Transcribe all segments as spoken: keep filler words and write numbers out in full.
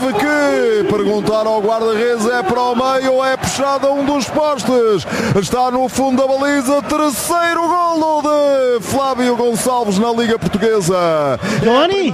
teve que perguntar ao guarda-redes, é para o meio ou é puxado a um dos postes. Está no fundo da baliza, terceiro golo de Flávio Gonçalves na Liga Portuguesa. Giovanni,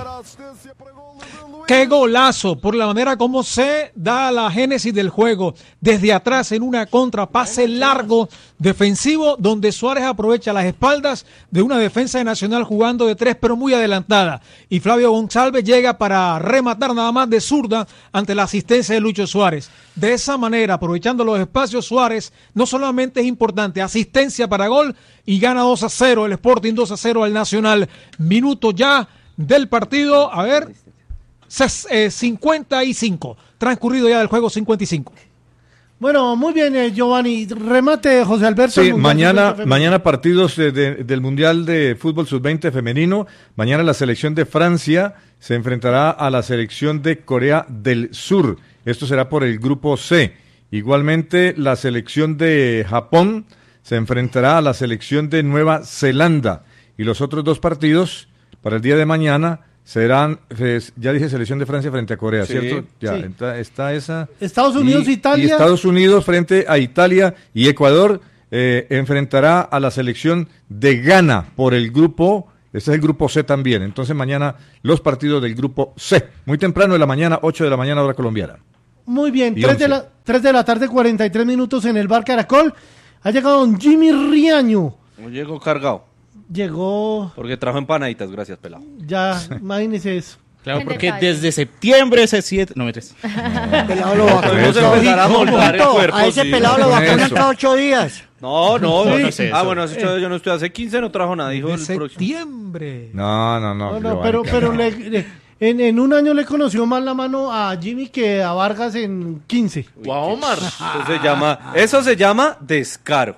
qué golazo por la manera como se da la génesis del juego, desde atrás en una contra, pase largo defensivo donde Suárez aprovecha las espaldas de una defensa de Nacional jugando de tres pero muy adelantada, y Flávio Gonçalves llega para rematar nada más de zurda ante la asistencia de Lucho Suárez. De esa manera, aprovechando los espacios, Suárez no solamente es importante, asistencia para gol, y gana dos a cero el Sporting, dos a cero al Nacional. Minuto ya del partido, a ver, cincuenta y cinco, transcurrido ya del juego, cincuenta y cinco. Bueno, muy bien, eh, Giovanni. Remate, José Alberto. Sí, mañana, mañana partidos de, de, del Mundial de Fútbol sub veinte femenino. Mañana la selección de Francia se enfrentará a la selección de Corea del Sur. Esto será por el grupo C. Igualmente, la selección de Japón se enfrentará a la selección de Nueva Zelanda. Y los otros dos partidos para el día de mañana serán, ya dije, selección de Francia frente a Corea, sí, ¿cierto? Ya, sí. está, está esa. Estados Unidos, y, Italia. Y Estados Unidos frente a Italia, y Ecuador eh, enfrentará a la selección de Ghana por el grupo, este es el grupo C también. Entonces mañana los partidos del grupo C, muy temprano de la mañana, ocho de la mañana hora colombiana. Muy bien, tres de, la, tres de la tarde, cuarenta y tres minutos en el Bar Caracol. Ha llegado don Jimmy Riaño. No llegó cargado. Llegó... Porque trajo empanaditas, gracias, pelado. Ya, imagínese eso. Claro, porque desde septiembre ese siete... No, me tres. Pelado lo vacunan cada cuerpo, a ese pelado lo vacunan cada ocho días. No, no, Sí. no es eso. Ah, bueno, hace ocho, yo no estoy, hace quince no trajo nada, dijo De el próximo. septiembre. No, no, no. No, no, Giovanni, pero, que pero no. le, le- en, en un año le conoció más la mano a Jimmy que a Vargas en quince. O a Omar. Eso se llama, eso se llama descaro.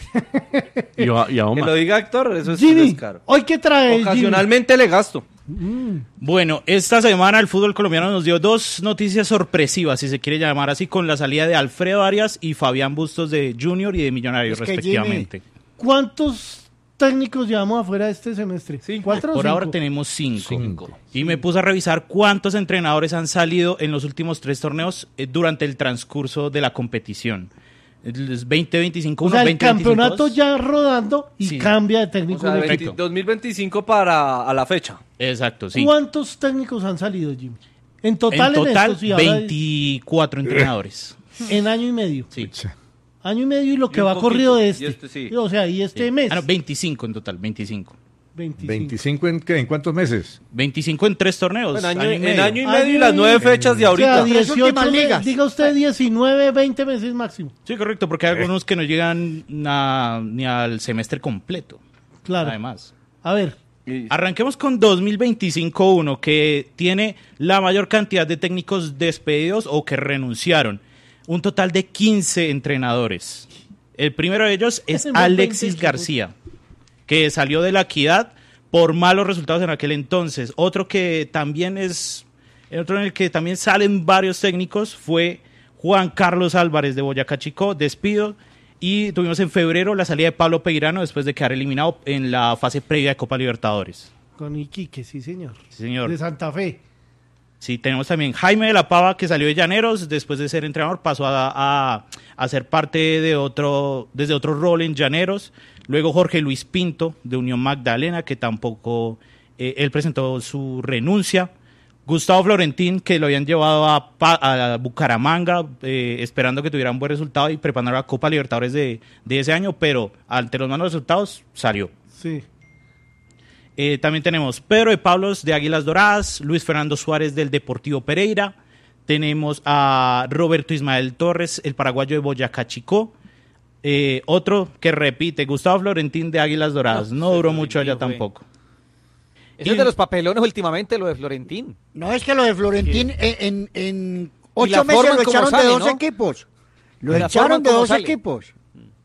Y a, y a Que Omar. lo diga Héctor, eso es Jimmy, descaro. ¿hoy qué trae Jimmy? Ocasionalmente le gasto. Bueno, esta semana el fútbol colombiano nos dio dos noticias sorpresivas, si se quiere llamar así, con la salida de Alfredo Arias y Fabián Bustos de Junior y de Millonarios, Es que respectivamente. ¿Cuántos técnicos llevamos afuera este semestre? ¿Cuatro o Por cinco? ahora tenemos cinco. Cinco. Y me puse a revisar cuántos entrenadores han salido en los últimos tres torneos eh, durante el transcurso de la competición. Es veinte veinticinco, O uno, sea, el veinte campeonato veintidós. ya rodando y Sí. cambia de O técnico. sea, un veinte equipo. dos mil veinticinco para a la fecha. Exacto, sí. ¿Cuántos técnicos han salido, Jimmy? En total, En total, estos, y ahora veinticuatro entrenadores. en año y medio. Sí. Año y medio y lo que un va poquito, corrido de y este. este sí. O sea, y este Sí. mes. Ah, no, veinticinco en total, veinticinco. veinticinco. ¿veinticinco en qué? ¿En cuántos meses? veinticinco en tres torneos. En año, año y en medio. año y medio y Año las y- nueve fechas de O ahorita. sea, Tres dieciocho últimas me- ligas. diga usted diecinueve, veinte meses máximo. Sí, correcto, porque hay algunos que no llegan a- ni al semestre completo. Claro. Además. A ver, Y- Arranquemos con dos mil veinticinco uno, que tiene la mayor cantidad de técnicos despedidos o que renunciaron. Un total de quince entrenadores. El primero de ellos es Ese fue Alexis veinte, García, que salió de La Equidad por malos resultados en aquel entonces. Otro que también es, el otro en el que también salen varios técnicos fue Juan Carlos Álvarez de Boyacá Chicó, despido. Y tuvimos en febrero la salida de Pablo Peirano después de quedar eliminado en la fase previa de Copa Libertadores. con Iquique, sí señor. Sí, señor. De Santa Fe. Sí, tenemos también Jaime de la Pava, que salió de Llaneros, después de ser entrenador pasó a, a, a ser parte de otro, desde otro rol en Llaneros. Luego Jorge Luis Pinto, de Unión Magdalena, que tampoco, eh, él presentó su renuncia. Gustavo Florentín, que lo habían llevado a, Pa- a Bucaramanga, eh, esperando que tuviera un buen resultado y preparando la Copa Libertadores de, de ese año, pero ante los malos resultados salió. Sí. Eh, también tenemos Pedro de Pablos de Águilas Doradas, Luis Fernando Suárez del Deportivo Pereira, tenemos a Roberto Ismael Torres, el paraguayo de Boyacá Chicó, eh, otro que repite, Gustavo Florentín de Águilas Doradas, no, ese duró mucho allá Florentino fue. tampoco. Eso es de los papelones últimamente, lo de Florentín. No, es que lo de Florentín en, en, en Y la ocho meses forma lo en cómo echaron sale, de dos ¿no? equipos. Lo Y la forma echaron en de cómo dos sale. equipos.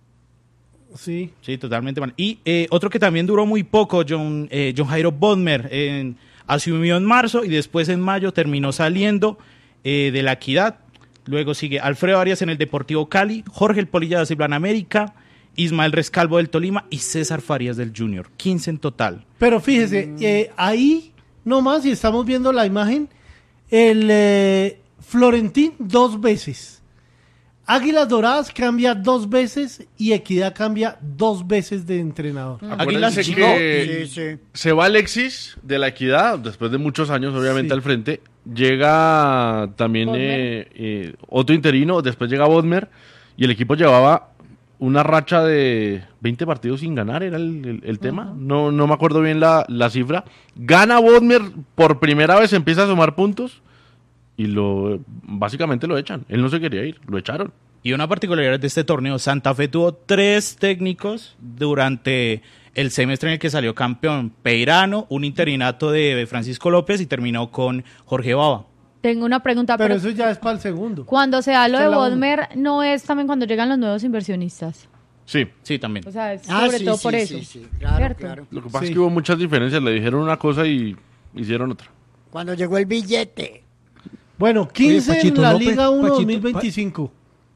Sí. Sí, totalmente mal. Y eh, otro que también duró muy poco, John, eh, John Jairo Bodmer, en- asumió en marzo y después en mayo terminó saliendo eh, de La Equidad. Luego sigue Alfredo Arias en el Deportivo Cali, Jorge El Polilla da Silva en América, Ismael Rescalvo del Tolima y César Farías del Junior. quince en total. Pero fíjese, eh, ahí nomás, y estamos viendo la imagen, el, eh, Florentín dos veces. Águilas Doradas cambia dos veces y Equidad cambia dos veces de entrenador. Acuérdense que sí, sí. se va Alexis de la Equidad, después de muchos años obviamente sí. al frente. Llega también eh, eh, otro interino, después llega Bodmer y el equipo llevaba una racha de veinte partidos sin ganar, era el, el, el tema. Uh-huh. No, no me acuerdo bien la, la cifra. Gana Bodmer por primera vez, empieza a sumar puntos. Y lo básicamente lo echan. Él no se quería ir, lo echaron. Y una particularidad de este torneo, Santa Fe tuvo tres técnicos durante el semestre en el que salió campeón. Peirano, un interinato de Francisco López y terminó con Jorge Bava. Tengo una pregunta. Pero, pero eso ya es para el segundo. Cuando se da lo de Bodmer, ¿no es también cuando llegan los nuevos inversionistas? Sí, sí, también. O sea, es ah, sobre sí, todo sí, por sí, eso. Sí, sí, claro, claro. Lo que pasa sí. es que hubo muchas diferencias. Le dijeron una cosa y hicieron otra. Cuando llegó el billete. Bueno, quince Oye, Pachito en la López, Liga uno Pachito, dos mil veinticinco.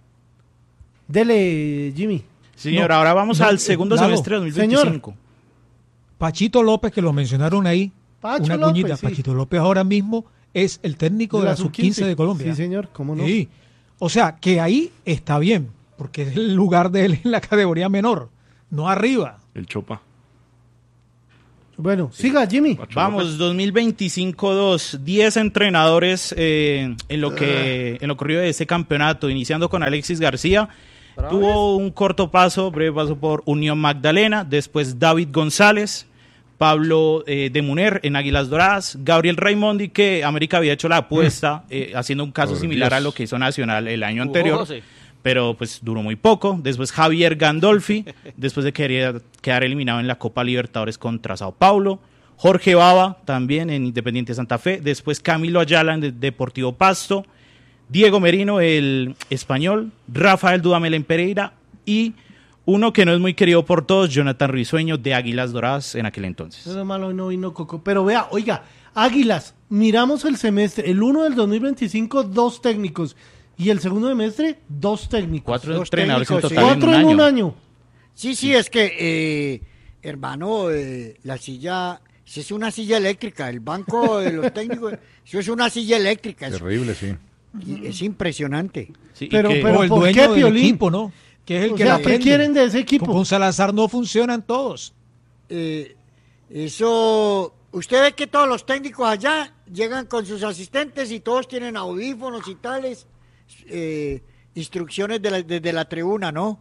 Dele, Jimmy. Señor, No, ahora vamos no, al segundo Lalo, semestre de dos mil veinticinco. señor. Pachito López, que lo mencionaron ahí, Pacho una López, cuñita. sí. Pachito López ahora mismo es el técnico de, de la sub quince de Colombia. Sí, señor, cómo no. Sí. O sea, que ahí está bien, porque es el lugar de él en la categoría menor, no arriba. El Chopa. Bueno, siga, Jimmy. Vamos, dos mil veinticinco dos, diez entrenadores eh, en lo que en lo corrido de ese campeonato, iniciando con Alexis García. Tuvo un corto paso, breve paso por Unión Magdalena, después David González, Pablo eh, de Muner en Águilas Doradas, Gabriel Raimondi, que América había hecho la apuesta, eh, haciendo un caso Por similar Dios. a lo que hizo Nacional el año Jugó anterior. José. Pero pues duró muy poco. Después Javier Gandolfi, después de querer quedar eliminado en la Copa Libertadores contra Sao Paulo. Jorge Bava, también en Independiente Santa Fe. Después Camilo Ayala en Deportivo Pasto. Diego Merino, el español. Rafael Dudamel en Pereira. Y uno que no es muy querido por todos, Jonathan Risueño de Águilas Doradas en aquel entonces. Eso es malo, no vino Coco. Pero vea, oiga, Águilas, miramos el semestre. El uno del dos mil veinticinco, dos técnicos. Y el segundo semestre, dos técnicos. Cuatro dos entrenadores en técnicos, total sí. Cuatro en un en un año. año. Sí, sí, es que, eh, hermano, eh, la silla, si es una silla eléctrica, el banco de los técnicos, eso es una silla eléctrica. Eso, Terrible, sí. y es impresionante. Sí, y Pero- que- pero- o el ¿por dueño qué, del Piolín? equipo, ¿no? Que es el O que sea, la ¿qué prende. quieren de ese equipo? Con Salazar no funcionan todos. Eh, eso, usted ve que todos los técnicos allá llegan con sus asistentes y todos tienen audífonos y tales, eh, instrucciones de la- desde la tribuna, ¿no?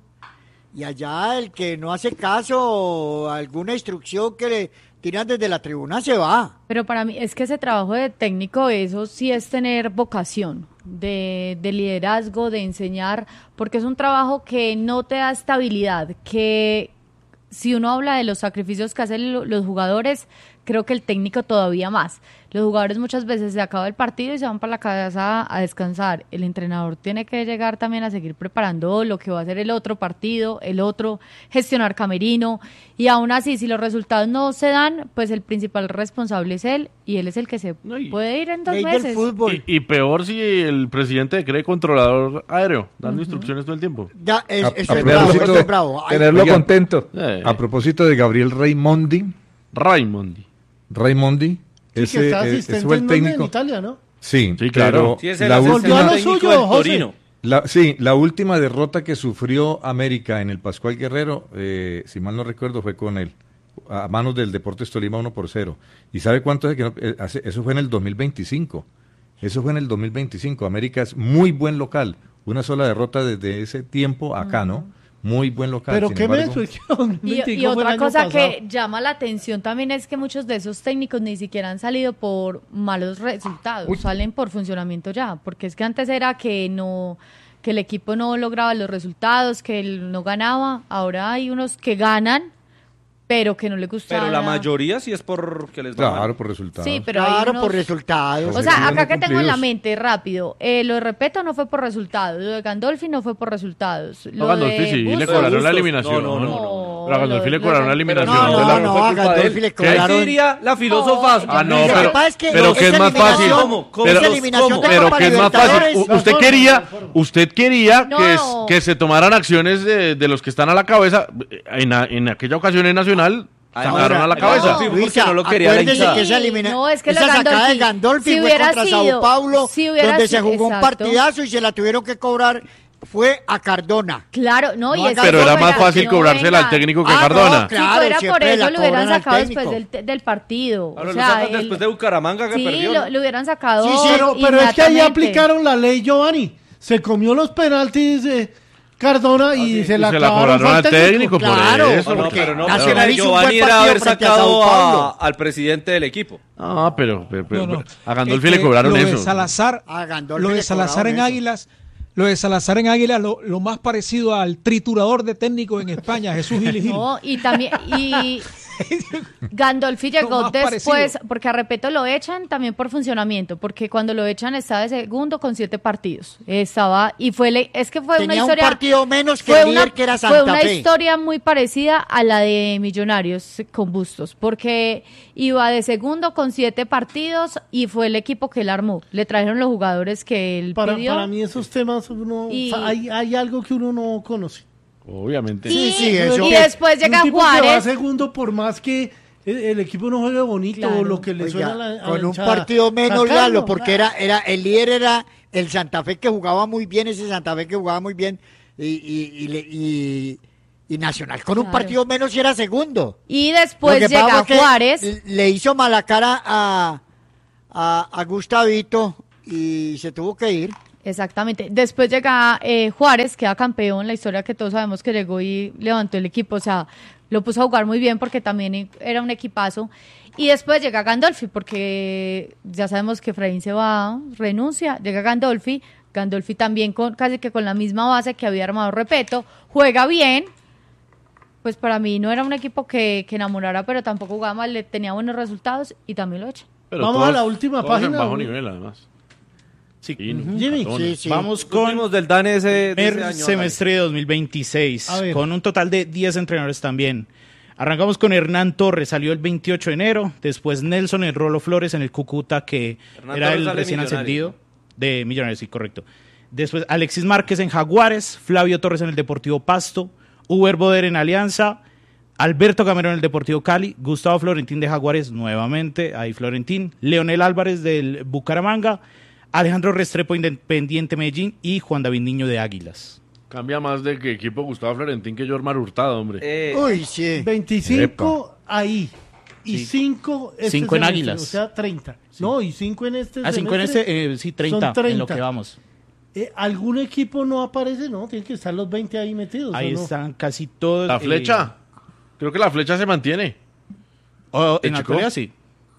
Y allá el que no hace caso a alguna instrucción que le tiran desde la tribuna se va. Pero para mí es que ese trabajo de técnico, eso sí es tener vocación de, de liderazgo, de enseñar, porque es un trabajo que no te da estabilidad, que si uno habla de los sacrificios que hacen lo- los jugadores, creo que el técnico todavía más. Los jugadores muchas veces se acaba el partido y se van para la casa a descansar. El entrenador tiene que llegar también a seguir preparando lo que va a ser el otro partido, el otro, gestionar camerino. Y aún así, si los resultados no se dan, pues el principal responsable es él y él es el que se No, y- puede ir en dos Ley del meses. fútbol. Y, y peor si el presidente cree controlador aéreo, dando instrucciones todo el tiempo. Ya, es, A- eso a es bravo, propósito eso de es bravo. Ay, Tenerlo Oigan, contento. eh. A propósito de Gabriel Raimondi, Raimondi. Raimondi, Sí, ese, que está eh, asistente ese fue el en donde, en técnico. Italia, ¿no? Sí, Sí, claro. pero Sí, es el la asistente Volvió a lo técnico suyo, del José. Torino. La, sí, la última derrota que sufrió América en el Pascual Guerrero, eh, si mal no recuerdo, fue con él, a manos del Deportes Tolima uno por cero. ¿Y sabe cuánto es que no? Eh, hace- eso fue en el dos mil veinticinco? Eso fue en el dos mil veinticinco. América es muy buen local. Una sola derrota desde ese tiempo acá, ¿no? Muy buen local. Pero Sin qué embargo, menso, es que dos mil Y, veinticinco y fue el otra año cosa pasado. que llama la atención también es que muchos de esos técnicos ni siquiera han salido por malos resultados, salen por funcionamiento ya, porque es que antes era que no, que el equipo no lograba los resultados, que él no ganaba, ahora hay unos que ganan, pero que no le gusta. Pero la mayoría sí es porque les va Claro, mal. por resultados. Sí, pero hay Claro, unos- por resultados. O sea, Sí, acá no que tengo en la cumplidos. mente, rápido, eh, lo de Repeto no fue por resultados, lo de Gandolfi no fue por resultados. No, Lo Gandolfi de sí, le Bustos- cobraron la Bustos. eliminación. No, no, no, no. A Gandolfi le Lo- cobraron la lo- eliminación. No, de no, la- no, fue a culpa de Gandolfi él. le Que ahí sí cobraron. diría la filósofa. Ah, no, Lo que pero, pasa es que pero que es esa más fácil. eliminación- ¿Cómo? ¿Cómo? Pero, esa eliminación de pero Copa que es más fácil. Libertadores. U- Usted No, quería, por favor. usted quería No. que, es- que se tomaran acciones de, de los que están a la cabeza. En, a- en aquella ocasión en Nacional Sacaron a la cabeza. No, Luisa, no lo quería la que esa elimina... No, es que esa lo sacada de Gandolfi, Gandolfi si fue hubiera contra sido- Sao Paulo, si hubiera donde se sido- jugó un exacto. partidazo y se la tuvieron que cobrar, fue a Cardona. Claro, no, y No, es que Pero si era más fuera- fácil no, cobrársela al venga. técnico que Ah, no, Cardona. claro. si fuera por siempre eso la lo hubieran cobran al sacado técnico. después del, del partido. Ahora o lo sea, sacan el- después de Bucaramanga que sí, perdió. lo, lo hubieran sacado. Sí, sí, Pero, pero es que ahí inmediatamente. aplicaron la ley, Giovanni. Se comió los penaltis de Cardona y se Y la se la clavaron cobraron al al técnico por Claro, eso. No, no, porque pero no, Nacional pero hizo un Giovanni buen era partido haber frente a sacado Sao a- Paulo. al presidente del equipo. Ah, pero, pero, pero- No, no. a Gandolfi Es le que cobraron lo de eso. Salazar, A Gandolfi lo de le Salazar en cobraron eso. Águilas, lo de Salazar en Águilas, lo, lo más parecido al triturador de técnico en España, Jesús Gil Gil. No, y también, y Gandolfi Lo llegó más después, parecido. porque a Repeto lo echan también por funcionamiento, porque cuando lo echan estaba de segundo con siete partidos. Estaba, y fue, le- es que fue una Tenía un historia. partido menos que fue el líder, una, que era fue Santa una Fe. historia muy parecida a la de Millonarios con Bustos, porque iba de segundo con siete partidos y fue el equipo que él armó. Le trajeron los jugadores que él Para, pidió. para mí esos temas uno, Y- hay, hay algo que uno no conoce. Obviamente. Sí, y, sí, eso. y después llega un tipo que va Juárez. segundo por más que el, el equipo no juegue bonito Claro. o lo que le Oiga, suena a la, a la con un hinchada. partido menos, Sacarlo, Lalo, porque ah, era, era, el líder era el Santa Fe, que jugaba muy bien, ese Santa Fe que jugaba muy bien, y, y, y, le- y- y Nacional con un Claro. partido menos y era segundo. Y Lo después que pasa llega fue que Juárez. l- Le hizo mala cara a, a, a Gustavito y se tuvo que ir. Exactamente. Después llega eh, Juárez, queda campeón, la historia que todos sabemos que llegó y levantó el equipo, o sea, lo puso a jugar muy bien porque también era un equipazo. Y después llega Gandolfi, porque ya sabemos que Efraín se va, renuncia, llega Gandolfi, Gandolfi también con casi que con la misma base que había armado Repeto, juega bien, pues para mí no era un equipo que, que enamorara, pero tampoco jugaba mal, le tenía buenos resultados y también lo echa. Pero Vamos a la última todos en página, bajo ¿no? nivel, además. Sí. Fino, Jimmy. Cardona. Sí, sí. Vamos Con con del DANE ese, de ese primer año. semestre de dos mil veintiséis, A ver. con un total de diez entrenadores también. Arrancamos con Hernán Torres, salió el veintiocho de enero. Después Nelson El Rolo Flores en el Cúcuta, que Hernán era Torres el sale recién Millonario. ascendido de Millonarios, sí, correcto. Después Alexis Márquez en Jaguares, Flavio Torres en el Deportivo Pasto, Uber Boder en Alianza, Alberto Camerón en el Deportivo Cali, Gustavo Florentín de Jaguares, nuevamente, ahí Florentín, Leonel Álvarez del Bucaramanga, Alejandro Restrepo Independiente Medellín y Juan David Niño de Águilas. Cambia más de que equipo Gustavo Florentín que Jormar Hurtado, hombre. Eh, Uy, sí. veinticinco ahí y Sí. cinco este Cinco en semestre, Águilas. O sea, treinta. No, y cinco en este Ah, cinco en semestre. este, eh, sí, treinta, Son en lo treinta. que vamos. Eh, ¿Algún equipo no aparece? No, tienen que estar los veinte ahí metidos. Ahí ¿o no? están casi todos. La eh, flecha. Creo que la flecha se mantiene. oh, en ¿El la Chico? actualidad sí.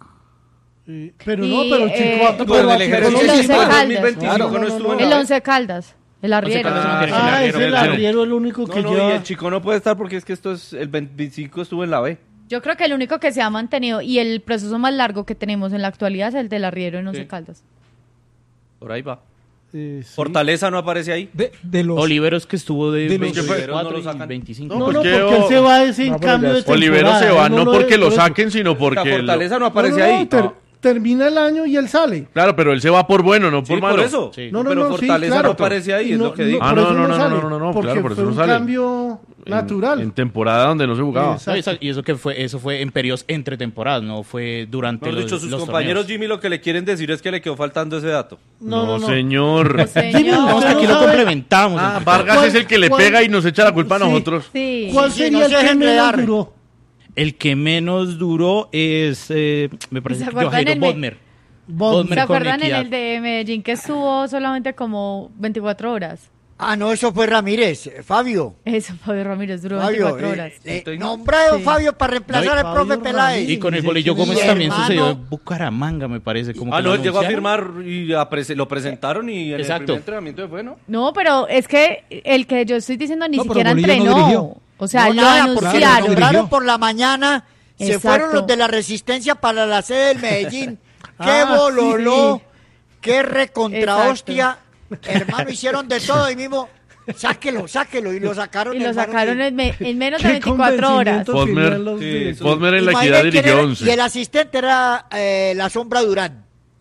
Eh, pero Y, no, pero eh, Chico va- no, pero pero a el Chico ejército no El le Once quitan. Caldas. dos mil veinticinco Claro, no no, estuvo no, en no. El la B. Once Caldas, el arriero. Caldas, Ah, no quiere Ah, el es arriero, el el arriero. arriero el único que No, no, lleva. y el Chico no puede estar porque es que esto es el veinticinco estuvo en la B. Yo creo que el único que se ha mantenido y el proceso más largo que tenemos en la actualidad es el del arriero en Once Sí. Caldas. Por ahí va. Eh, sí. Fortaleza no aparece ahí. De, de los, Oliveros que estuvo de, de los- veinticuatro no lo y sacan. veinticinco. No, ¿por no, qué porque o- él se va ese en No, pero cambio ya de es- temporada. Olivero se va él no lo- porque lo por eso- saquen, sino La porque... lo- Fortaleza no No, aparece no, ahí. ter- No. termina el año y él sale. Claro, pero él se va por bueno, no Sí, por por malo. eso. Sí. No, no, Pero no, sí, Fortaleza claro. no aparece ahí, Y es no- lo que digo. Ah, por no, eso no, no, sale, no, no, no, porque claro, por eso fue no un sale. cambio En- natural. En, temporada donde no se jugaba. Exacto. No, y eso- y eso que fue, eso fue en periodos entre temporadas, no fue durante Mejor los, dicho, sus los compañeros torneos. Jimmy lo que le quieren decir es que le quedó faltando ese dato. No, no, no. señor. Señor. Jimmy, No, usted aquí no lo sabe- complementamos. Ah, entre Vargas ¿Cuál- es el que le cuál- pega y nos echa la culpa a Sí. nosotros. Sí. ¿Cuál Sí, sí, sería no el se que dejen menos enredar. duró? El que menos duró es, eh, me parece, ¿Se que acuerdan Jairo el me- Bodmer. Bodmer. Bodmer ¿Se con acuerdan en Equidad. el de Medellín que estuvo solamente como veinticuatro horas? Ah, no, eso fue Ramírez, eh, Fabio. Eso, Fabio Ramírez duró Fabio, veinticuatro eh, horas. eh, nombrado Sí. Fabio para reemplazar al Fabio profe Peláez. Ramírez. Y con el Sí, Bolillo sí, Gómez mi también hermano. sucedió en Bucaramanga, me parece. Como Ah, que no, lo él llegó a anunciaron. firmar y a prese- lo presentaron y en Exacto. el primer entrenamiento fue, ¿no? No, pero es que el que yo estoy diciendo ni No, pero siquiera Bolillo no entrenó. dirigió. O sea, No, lo nada, porque lo anunciaron. nombraron Dirigió. por la mañana. Se Exacto. fueron los de la Resistencia para la sede del Medellín. ¡Qué Ah, bololó! sí. ¡Qué recontra Exacto. hostia! Hermano, hicieron de todo y mismo, sáquelo, sáquelo. Y lo sacaron. Y lo hermano, sacaron y- en, me- en menos de Qué veinticuatro horas. convencimiento Bodmer. tenían los Sí, de- eso- Bodmer en la Imaginen equidad quién dirigió era- once. Y el asistente era eh, la Sombra Durán.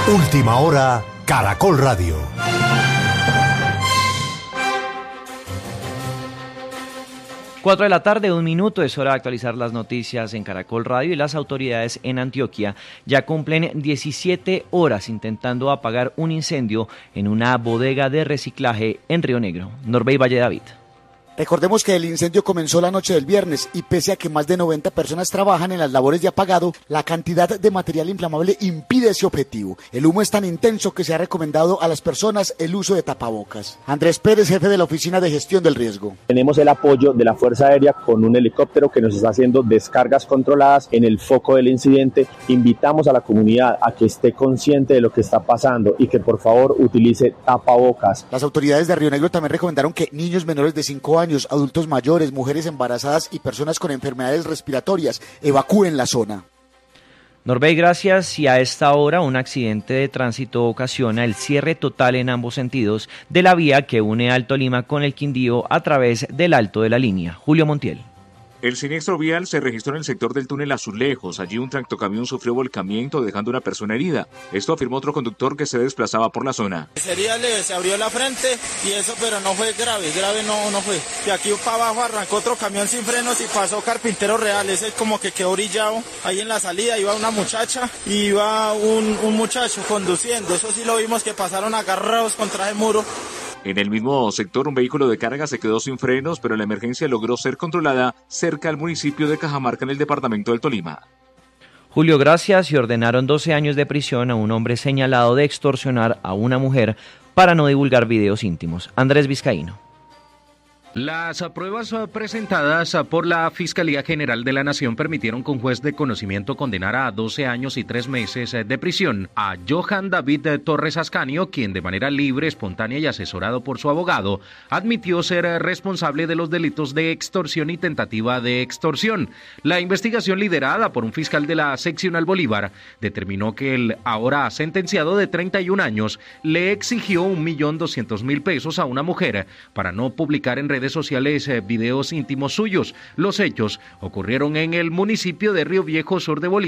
Última hora, Caracol Radio. Cuatro de la tarde, un minuto, es hora de actualizar las noticias en Caracol Radio y las autoridades en Antioquia ya cumplen diecisiete horas intentando apagar un incendio en una bodega de reciclaje en Río Negro. Norbey Valle David. Recordemos que el incendio comenzó la noche del viernes y pese a que más de noventa personas trabajan en las labores de apagado, la cantidad de material inflamable impide ese objetivo. El humo es tan intenso que se ha recomendado a las personas el uso de tapabocas. Andrés Pérez, jefe de la Oficina de Gestión del Riesgo. Tenemos el apoyo de la Fuerza Aérea con un helicóptero que nos está haciendo descargas controladas en el foco del incidente. Invitamos a la comunidad a que esté consciente de lo que está pasando y que por favor utilice tapabocas. Las autoridades de Río Negro también recomendaron que niños menores de cinco años, adultos mayores, mujeres embarazadas y personas con enfermedades respiratorias evacúen la zona. Norbey, gracias. Y a esta hora un accidente de tránsito ocasiona el cierre total en ambos sentidos de la vía que une Alto Lima con el Quindío a través del Alto de la Línea. Julio Montiel. El siniestro vial se registró en el sector del túnel Azulejos. Allí un tractocamión sufrió volcamiento dejando una persona herida. Esto afirmó otro conductor que se desplazaba por la zona. Sería leve, se abrió la frente y eso, pero no fue grave, grave no, no fue. De aquí para abajo arrancó otro camión sin frenos y pasó Carpintero Real. Ese como que quedó orillado. Ahí en la salida iba una muchacha y iba un, un muchacho conduciendo. Eso sí lo vimos que pasaron agarrados contra el muro. En el mismo sector, un vehículo de carga se quedó sin frenos, pero la emergencia logró ser controlada cerca al municipio de Cajamarca, en el departamento del Tolima. Julio, gracias. Y ordenaron doce años de prisión a un hombre señalado de extorsionar a una mujer para no divulgar videos íntimos. Andrés Vizcaíno. Las pruebas presentadas por la Fiscalía General de la Nación permitieron que un juez de conocimiento condenara a doce años y tres meses de prisión a Johan David Torres Ascanio, quien de manera libre, espontánea y asesorado por su abogado, admitió ser responsable de los delitos de extorsión y tentativa de extorsión. La investigación, liderada por un fiscal de la seccional Bolívar, determinó que el ahora sentenciado de treinta y un años le exigió un millón doscientos mil pesos a una mujer para no publicar en redes sociales eh, videos íntimos suyos. Los hechos ocurrieron en el municipio de Río Viejo, sur de Bolívar.